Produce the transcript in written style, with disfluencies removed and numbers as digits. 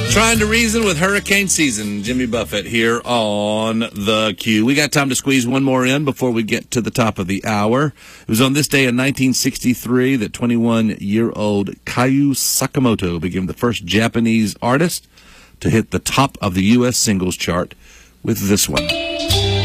Trying to reason with hurricane season. Jimmy Buffett here on The Q. We got time to squeeze one more in before we get to the top of the hour. It was on this day in 1963 that 21-year-old Kayu Sakamoto became the first Japanese artist to hit the top of the U.S. singles chart with this one.